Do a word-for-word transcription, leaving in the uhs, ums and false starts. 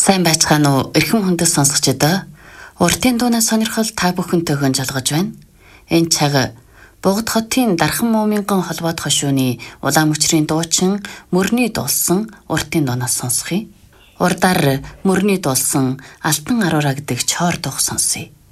Сайн байцгаана уу эрхэм хүндэт сонсогчдоо. Уртын дуунаас сонирхол та бүхэнтэй хөн жалгаж байна. Энэ цаг Богд хотын Дархан Мууминган холбоод хошууны улаан мөчрийн дуучин мөрний дуулсан уртын дуунаас сонсхий. Урдаар мөрний дуулсан Алтан аруураа гэдэг чоор дууг сонсъё.